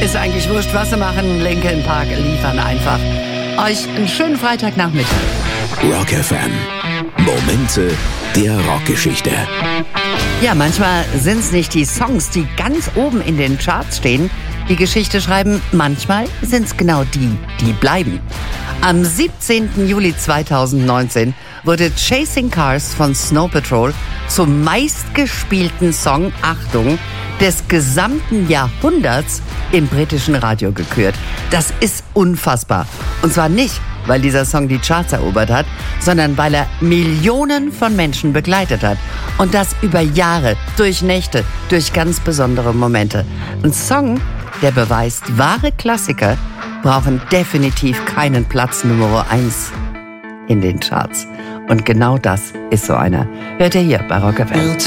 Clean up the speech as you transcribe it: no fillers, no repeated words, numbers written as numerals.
Ist eigentlich wurscht, was sie machen. Linkin Park liefern einfach euch einen schönen Freitagnachmittag. Rock FM. Momente der Rockgeschichte. Ja, manchmal sind es nicht die Songs, die ganz oben in den Charts stehen, die Geschichte schreiben. Manchmal sind es genau die bleiben. Am 17. Juli 2019 wurde Chasing Cars von Snow Patrol zum meistgespielten Song, Achtung, des gesamten Jahrhunderts im britischen Radio gekürt. Das ist unfassbar. Und zwar nicht, weil dieser Song die Charts erobert hat, sondern weil er Millionen von Menschen begleitet hat. Und das über Jahre, durch Nächte, durch ganz besondere Momente. Ein Song, der beweist, wahre Klassiker brauchen definitiv keinen Platz Nummer 1 in den Charts. Und genau das ist so einer. Hört ihr hier bei Rock FM.